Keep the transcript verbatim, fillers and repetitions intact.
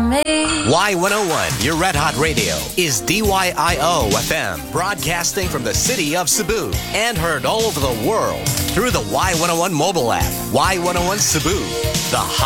me. Y one oh one, your Red Hot Radio, is D Y I O F M, broadcasting from the city of Cebu and heard all over the world through the Y one oh one mobile app. Y one oh one Cebu, the hot